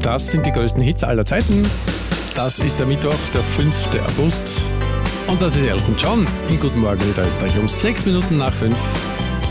Das sind die größten Hits aller Zeiten. Das ist der Mittwoch, der 5. August. Und das ist Elton John in Guten Morgen Österreich um 6 Minuten nach 5.